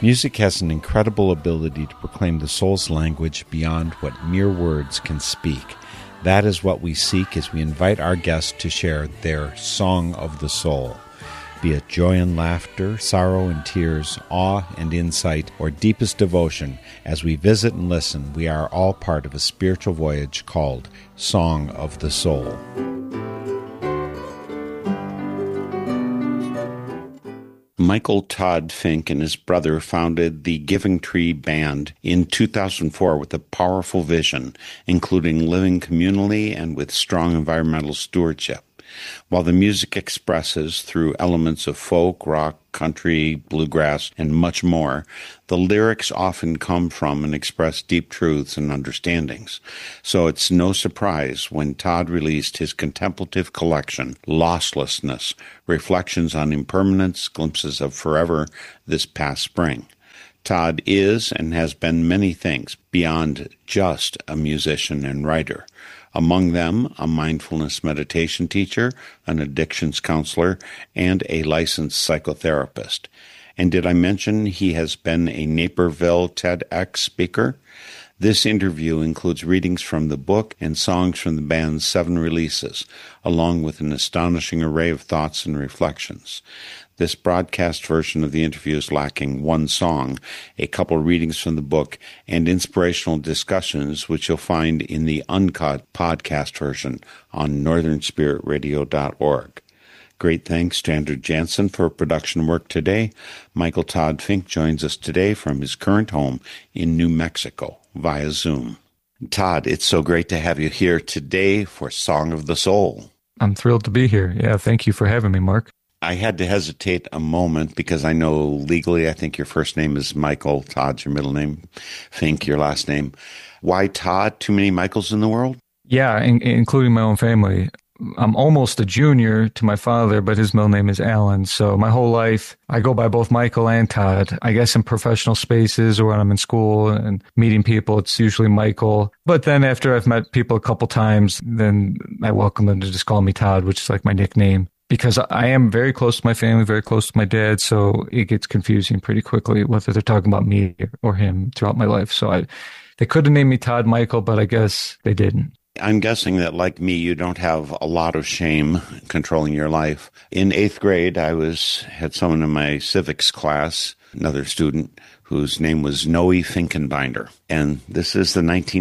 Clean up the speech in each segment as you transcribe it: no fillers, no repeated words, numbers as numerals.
Music has an incredible ability to proclaim the soul's language beyond what mere words can speak. That is what we seek as we invite our guests to share their song of the soul. Be it joy and laughter, sorrow and tears, awe and insight, or deepest devotion, as we visit and listen, we are all part of a spiritual voyage called Song of the Soul. Michael Todd Fink and his brother founded the Giving Tree Band in 2004 with a powerful vision, including living communally and with strong environmental stewardship. While the music expresses through elements of folk, rock, country, bluegrass, and much more, the lyrics often come from and express deep truths and understandings. So it's no surprise when Todd released his contemplative collection, Lostlessness, Reflections on Impermanence, Glimpses of Forever, this past spring. Todd is and has been many things beyond just a musician and writer. Among them, a mindfulness meditation teacher, an addictions counselor, and a licensed psychotherapist. And did I mention he has been a Naperville TEDx speaker? This interview includes readings from the book and songs from the band's 7 releases, along with an astonishing array of thoughts and reflections. This broadcast version of the interview is lacking one song, a couple readings from the book, and inspirational discussions, which you'll find in the uncut podcast version on northernspiritradio.org. Great thanks to Andrew Jansen for production work today. Michael Todd Fink joins us today from his current home in New Mexico via Zoom. Todd, it's so great to have you here today for Song of the Soul. I'm thrilled to be here. Yeah, thank you for having me, Mark. I had to hesitate a moment because I know legally I think your first name is Michael. Todd's your middle name. Fink, your last name. Why Todd? Too many Michaels in the world? Yeah, including my own family. I'm almost a junior to my father, but his middle name is Alan. So my whole life, I go by both Michael and Todd. I guess in professional spaces or when I'm in school and meeting people, it's usually Michael. But then after I've met people a couple times, then I welcome them to just call me Todd, which is like my nickname. Because I am very close to my family, very close to my dad, so it gets confusing pretty quickly whether they're talking about me or him throughout my life. So they could have named me Todd Michael, but I guess they didn't. I'm guessing that, like me, you don't have a lot of shame controlling your life. In 8th grade, I had someone in my civics class, another student, whose name was Noe Finkenbinder. And this is the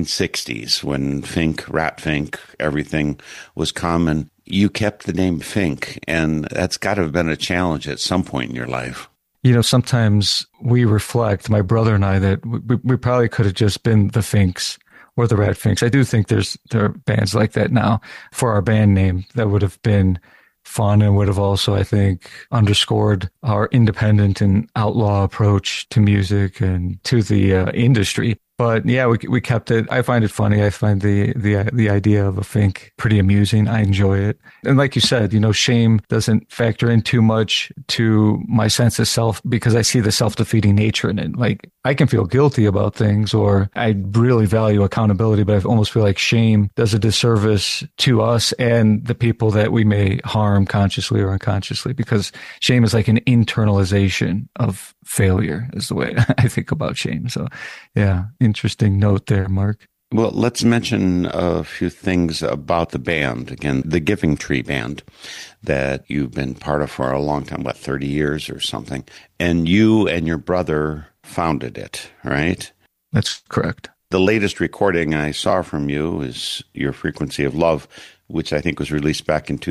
1960s when Fink, Rat Fink, everything was common. You kept the name Fink, and that's got to have been a challenge at some point in your life. You know, sometimes we reflect, my brother and I, that we probably could have just been the Finks or the Rat Finks. I do think there are bands like that now for our band name that would have been fun and would have also, I think, underscored our independent and outlaw approach to music and to the industry. But yeah, we kept it. I find it funny. I find the idea of a Fink pretty amusing. I enjoy it. And like you said, you know, shame doesn't factor in too much to my sense of self because I see the self-defeating nature in it. Like I can feel guilty about things or I really value accountability, but I almost feel like shame does a disservice to us and the people that we may harm consciously or unconsciously because shame is like an internalization of failure is the way I think about shame. So yeah, interesting note there, Mark. Well, let's mention a few things about the band. Again, the Giving Tree Band that you've been part of for a long time, 30 years or something. And you and your brother founded it, right? That's correct. The latest recording I saw from you is Your Frequency of Love, which I think was released back in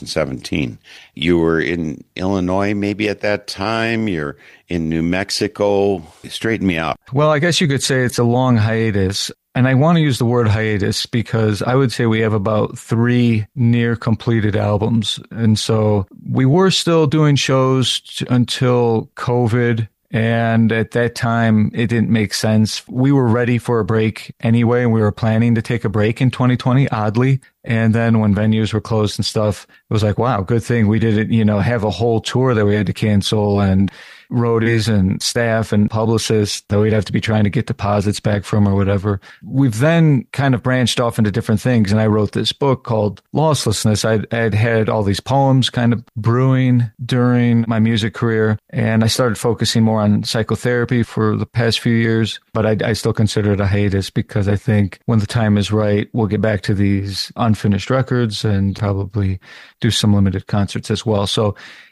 2017. You were in Illinois maybe at that time. You're in New Mexico. Straighten me out. Well, I guess you could say it's a long hiatus. And I want to use the word hiatus because I would say we have about 3 near completed albums. And so we were still doing shows until COVID. And at that time, it didn't make sense. We were ready for a break anyway, and we were planning to take a break in 2020, oddly. And then when venues were closed and stuff, it was like, wow, good thing we didn't, have a whole tour that we had to cancel. And roadies and staff and publicists that we'd have to be trying to get deposits back from or whatever. We've then kind of branched off into different things. And I wrote this book called Losslessness. I'd had all these poems kind of brewing during my music career. And I started focusing more on psychotherapy for the past few years. But I still consider it a hiatus because I think when the time is right, we'll get back to these unfinished records and probably do some limited concerts as well. So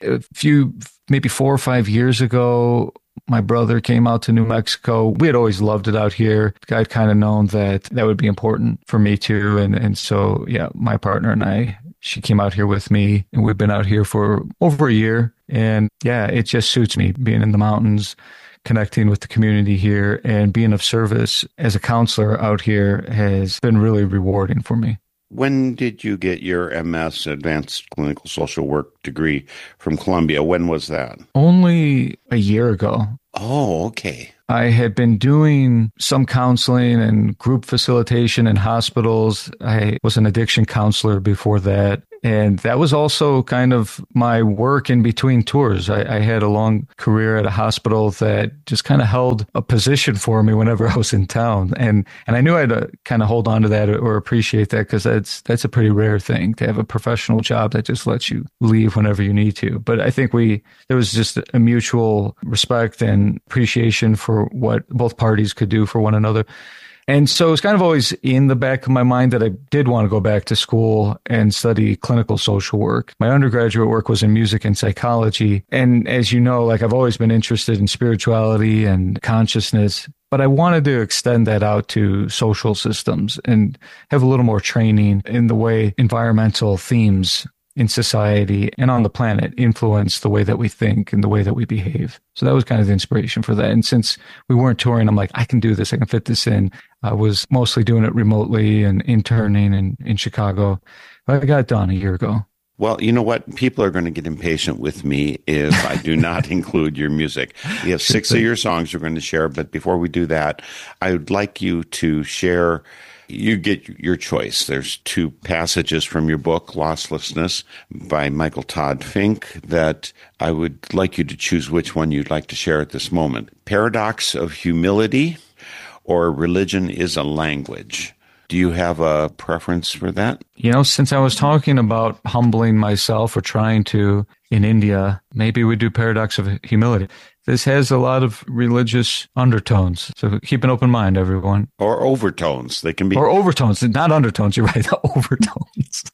maybe 4 or 5 years ago, my brother came out to New Mexico. We had always loved it out here. I'd kind of known that would be important for me too. And so, yeah, my partner and she came out here with me, and we've been out here for over a year. And yeah, it just suits me being in the mountains, connecting with the community here, and being of service as a counselor out here has been really rewarding for me. When did you get your MS, Advanced Clinical Social Work degree from Columbia? When was that? Only a year ago. Oh, okay. I had been doing some counseling and group facilitation in hospitals. I was an addiction counselor before that. And that was also kind of my work in between tours. I had a long career at a hospital that just kind of held a position for me whenever I was in town. And I knew I had to kind of hold on to that or appreciate that, because that's a pretty rare thing to have a professional job that just lets you leave whenever you need to. But I think there was just a mutual respect and appreciation for what both parties could do for one another. And so it's kind of always in the back of my mind that I did want to go back to school and study clinical social work. My undergraduate work was in music and psychology. And as you know, I've always been interested in spirituality and consciousness, but I wanted to extend that out to social systems and have a little more training in the way environmental themes in society and on the planet influence the way that we think and the way that we behave. So that was kind of the inspiration for that. And since we weren't touring, I'm like, I can do this. I can fit this in. I was mostly doing it remotely and interning in Chicago. But I got it done a year ago. Well, you know what? People are going to get impatient with me if I do not include your music. We have 6 of your songs we're going to share. But before we do that, I would like you to share. You get your choice. There's 2 passages from your book, Losslessness, by Michael Todd Fink, that I would like you to choose which one you'd like to share at this moment. Paradox of Humility or Religion is a Language. Do you have a preference for that? Since I was talking about humbling myself or trying to in India, maybe we do Paradox of Humility. This has a lot of religious undertones. So keep an open mind, everyone. Or overtones. They can be. Or overtones, not undertones. You're right. Overtones.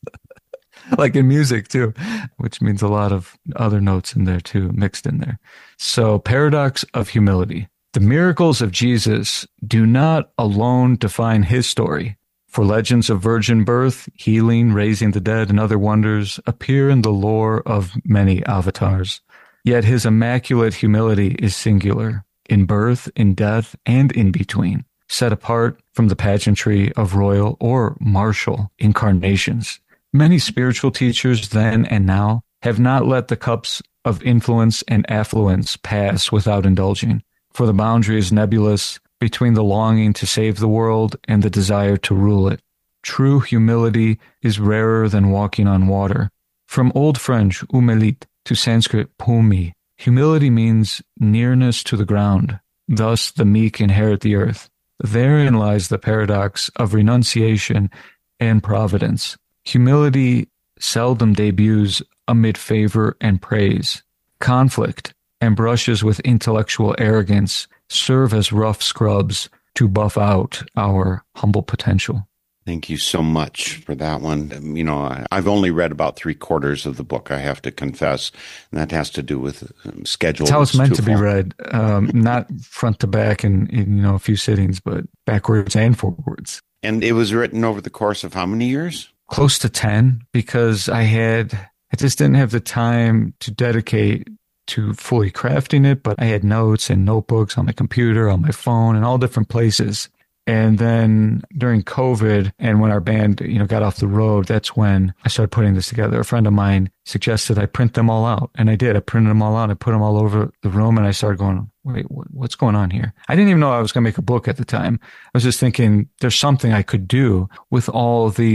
Like in music too, which means a lot of other notes in there too, mixed in there. So Paradox of Humility. The miracles of Jesus do not alone define his story. For legends of virgin birth, healing, raising the dead, and other wonders appear in the lore of many avatars. Yet his immaculate humility is singular, in birth, in death, and in between, set apart from the pageantry of royal or martial incarnations. Many spiritual teachers then and now have not let the cups of influence and affluence pass without indulging, for the boundary is nebulous between the longing to save the world and the desire to rule it. True humility is rarer than walking on water. From Old French, humilit, to Sanskrit, pumi, humility means nearness to the ground. Thus, the meek inherit the earth. Therein lies the paradox of renunciation and providence. Humility seldom debuts amid favor and praise. Conflict and brushes with intellectual arrogance serve as rough scrubs to buff out our humble potential. Thank you so much for that one. I've only read about 3/4 of the book, I have to confess, and that has to do with schedule. That's how it's meant to be read, not front to back in a few sittings, but backwards and forwards. And it was written over the course of how many years? Close to 10, because I just didn't have the time to dedicate to fully crafting it, but I had notes and notebooks on my computer, on my phone, in all different places. And then during COVID and when our band, got off the road, that's when I started putting this together. A friend of mine suggested I print them all out. And I did. I printed them all out. I put them all over the room and I started going, wait, what's going on here? I didn't even know I was going to make a book at the time. I was just thinking there's something I could do with all of these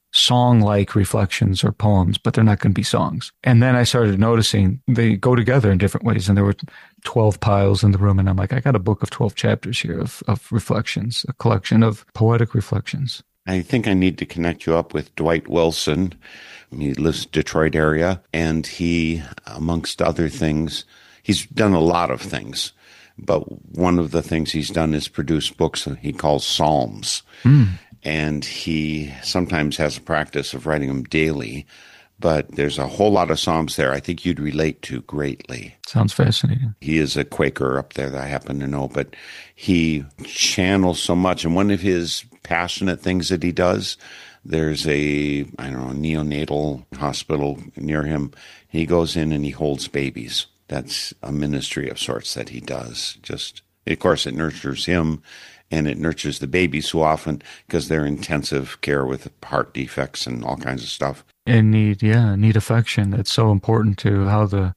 song-like reflections or poems, but they're not going to be songs. And then I started noticing they go together in different ways. And there were 12 piles in the room. And I'm like, I got a book of 12 chapters here of reflections, a collection of poetic reflections. I think I need to connect you up with Dwight Wilson. He lives in the Detroit area, and he, amongst other things, he's done a lot of things. But one of the things he's done is produce books that he calls Psalms. And he sometimes has a practice of writing them daily. But there's a whole lot of Psalms there I think you'd relate to greatly. Sounds fascinating. He is a Quaker up there that I happen to know, but he channels so much. And one of his passionate things that he does, there's a neonatal hospital near him. He goes in and he holds babies. That's a ministry of sorts that he does. Just, of course, it nurtures him and it nurtures the babies so often because they're intensive care with heart defects and all kinds of stuff. And need affection. That's so important to how the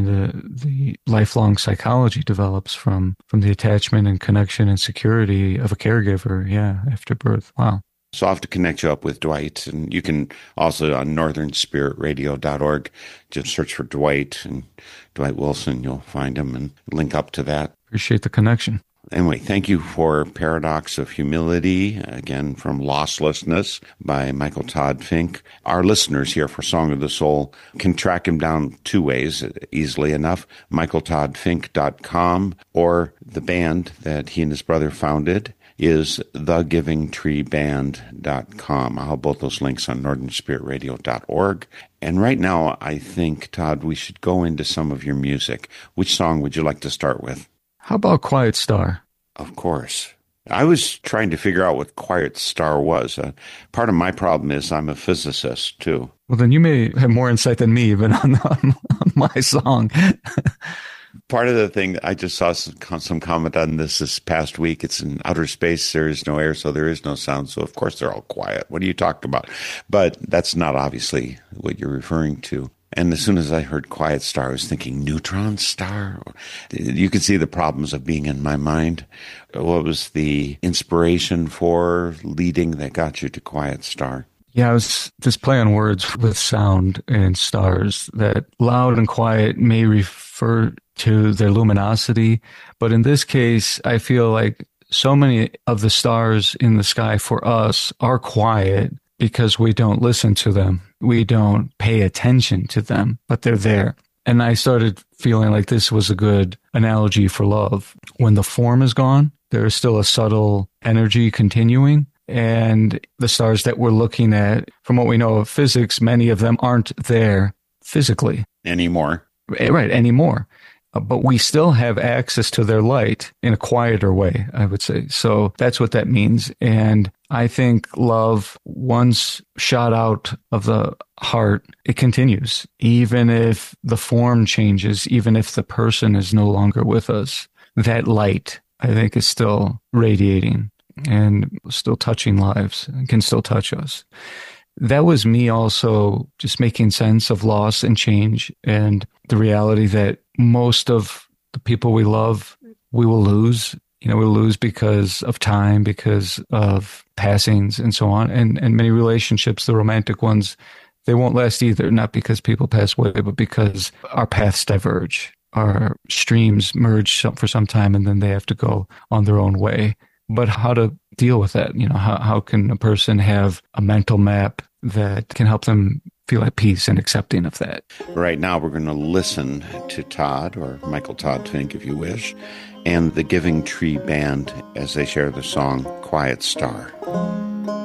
lifelong psychology develops from the attachment and connection and security of a caregiver, after birth. Wow. So I'll have to connect you up with Dwight, and you can also on northernspiritradio.org just search for Dwight and Dwight Wilson. You'll find him and link up to that. Appreciate the connection. Anyway, thank you for Paradox of Humility, again from Losslessness by Michael Todd Fink. Our listeners here for Song of the Soul can track him down two ways, easily enough, michaeltoddfink.com, or the band that he and his brother founded is thegivingtreeband.com. I'll have both those links on northernspiritradio.org. And right now, I think, Todd, we should go into some of your music. Which song would you like to start with? How about Quiet Star? Of course. I was trying to figure out what Quiet Star was. Part of my problem is I'm a physicist, too. Well, then you may have more insight than me even on my song. Part of the thing, I just saw some comment on this past week. It's in outer space. There is no air, so there is no sound. So, of course, they're all quiet. What are you talking about? But that's not obviously what you're referring to. And as soon as I heard Quiet Star, I was thinking neutron star. You could see the problems of being in my mind. What was the inspiration for leading that got you to Quiet Star? Yeah, it was this play on words with sound and stars, that loud and quiet may refer to their luminosity. But in this case, I feel like so many of the stars in the sky for us are quiet because we don't listen to them. We don't pay attention to them, but they're there. And I started feeling like this was a good analogy for love. When the form is gone, there is still a subtle energy continuing. And the stars that we're looking at, from what we know of physics, many of them aren't there physically. Anymore. Right, anymore. But we still have access to their light in a quieter way, I would say. So that's what that means. And I think love, once shot out of the heart, it continues. Even if the form changes, even if the person is no longer with us, that light, I think, is still radiating and still touching lives and can still touch us. That was me also just making sense of loss and change and the reality that most of the people we love, we will lose. We'll lose because of time, because of passings and so on. And many relationships, the romantic ones, they won't last either, not because people pass away, but because our paths diverge. Our streams merge for some time and then they have to go on their own way. But how to deal with that? How can a person have a mental map that can help them feel at peace and accepting of that? Right now, we're going to listen to Todd, or Michael Todd Fink, if you wish, and the Giving Tree Band as they share the song Quiet Star.